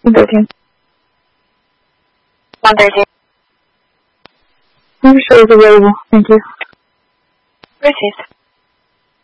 113. 113. Your show is available. Thank you. Received.